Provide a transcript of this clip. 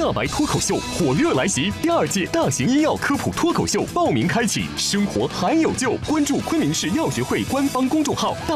大白脱口秀火热来袭，第2届大型医药科普脱口秀报名开启，生活还有救！关注昆明市药学会官方公众号。